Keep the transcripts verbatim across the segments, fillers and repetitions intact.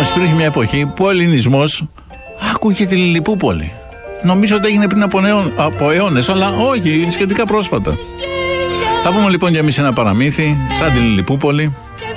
όμως υπήρχε μια εποχή που ο ελληνισμός άκουγε τη Λιλιπούπολη. Νομίζω ότι έγινε πριν από, νεό, από αιώνες, αλλά όχι, σχετικά πρόσφατα. Θα πούμε λοιπόν για εμείς ένα παραμύθι, σαν τη Λιλιπούπολη.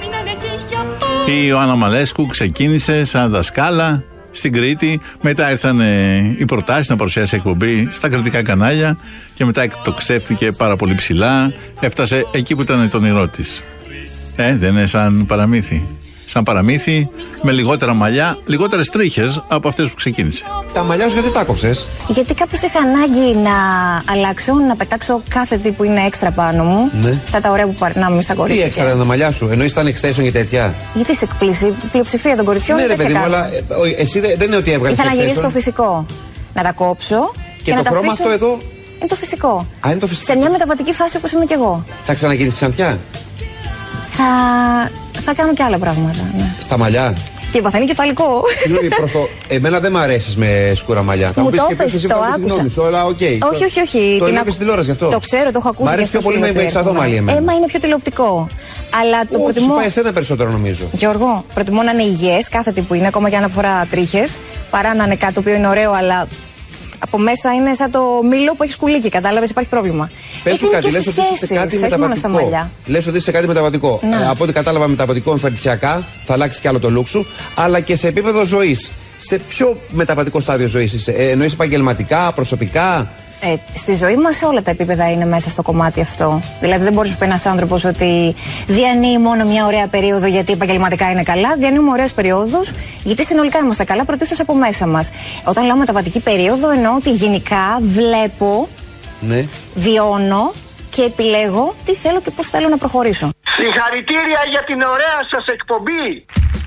Η Ιωάννα Μαλέσκου ξεκίνησε σαν δασκάλα στην Κρήτη. Μετά ήρθαν οι προτάσεις να παρουσιάσει εκπομπή στα κριτικά κανάλια. Και μετά εκτοξεύτηκε πάρα πολύ ψηλά. Έφτασε εκεί που ήταν το όνειρό της. Ε, δεν είναι σαν παραμύθι. Σαν παραμύθι, με λιγότερα μαλλιά, λιγότερες τρίχες από αυτές που ξεκίνησε. Τα μαλλιά σου γιατί τα κόψες? Γιατί κάπως είχα ανάγκη να αλλάξω, να πετάξω κάθε τι που είναι έξτρα πάνω μου. Ναι. Αυτά τα ωραία που περνάμε στα κορίτσια. Τι έξτρα ήταν τα μαλλιά σου, εννοείς ήταν extension και τέτοια? Γιατί σε εκπλήσει, η πλειοψηφία των κοριτσιών. Ναι, ρε παιδί μου, αλλά εσύ δεν είναι ότι έβγαλες. Ήθελα να γυρίσω το φυσικό. Να τα κόψω. Και, και το να τα χρώμα αφήσω... αυτό εδώ. Είναι το φυσικό. Α, είναι το φυσικό. Σε μια μεταβατική φάση όπως είμαι κι εγώ. Θα ξαναγίνεις ξανθιά? Θα... θα κάνω και άλλα πράγματα. Ναι. Στα μαλλιά. Και παθαίνει κεφαλικό. Συγγνώμη, προς το. Εμένα δεν μ' αρέσει με σκούρα μαλλιά. Θα μου πεις και πες εσύ βγάλεις τη γνώμη σου, αλλά οκ. Όχι, όχι, όχι. Το λέω και στην τηλεόραση γι' αυτό. Το ξέρω, το έχω ακούσει. Μ' αρέσει πιο πολύ με εξαδό μαλλί εμένα. Έμα είναι πιο τηλεοπτικό. Αλλά το προτιμώ. Σου πάει εσένα περισσότερο νομίζω. Γιώργο, προτιμώ να είναι υγιές κάθε τι που είναι, ακόμα και αν αφορά τρίχες, παρά να είναι κάτι το οποίο είναι ωραίο, αλλά από μέσα είναι σαν το μήλο που έχει σκουλίκι. Κατάλαβες, υπάρχει πρόβλημα. Πες του κάτι, λες ότι είσαι σε κάτι μεταβατικό. Λες ότι είσαι σε κάτι μεταβατικό. Ε, από ό,τι κατάλαβα, μεταβατικό εμφανισιακά, θα αλλάξει κι άλλο το look σου, αλλά και σε επίπεδο ζωής. Σε ποιο μεταβατικό στάδιο ζωής είσαι? Ε, εννοείς επαγγελματικά, προσωπικά? Ε, στη ζωή μας σε όλα τα επίπεδα είναι μέσα στο κομμάτι αυτό. Δηλαδή δεν μπορείς να πει ένας άνθρωπος ότι διανύει μόνο μια ωραία περίοδο γιατί επαγγελματικά είναι καλά. Διανύουμε ωραίες περιόδους γιατί συνολικά είμαστε καλά, πρωτίστως από μέσα μας. Όταν λέω μεταβατική περίοδο εννοώ ότι γενικά βλέπω, ναι, βιώνω και επιλέγω τι θέλω και πώς θέλω να προχωρήσω. Συγχαρητήρια για την ωραία σας εκπομπή.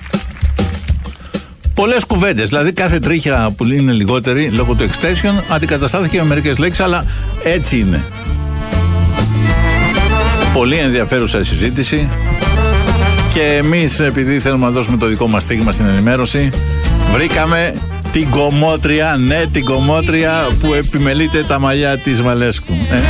Πολλές κουβέντες, δηλαδή κάθε τρίχια που είναι λιγότερη λόγω του extension αντικαταστάθηκε με μερικές λέξεις, αλλά έτσι είναι. Πολύ ενδιαφέρουσα η συζήτηση και εμείς, επειδή θέλουμε να δώσουμε το δικό μας στίγμα στην ενημέρωση, βρήκαμε την κομμότρια, ναι, την κομμότρια που επιμελείται τα μαλλιά της Μαλέσκου. Ε?